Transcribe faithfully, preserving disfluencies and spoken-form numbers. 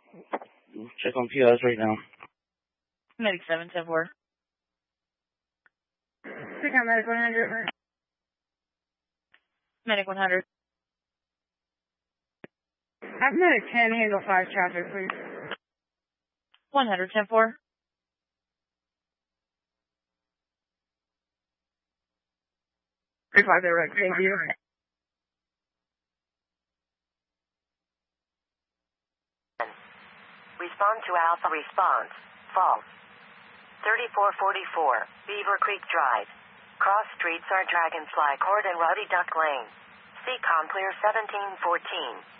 Check on P Os right now. Medic seven ten four. Check on Medic one hundred. Medic one hundred. Have Medic ten handle five traffic, please. one hundred ten four. three five direct, thank you. Respond to Alpha response. False. thirty-four forty-four, Beaver Creek Drive. Cross streets are Dragonfly Court and Ruddy Duck Lane. C-Com clear seventeen fourteen.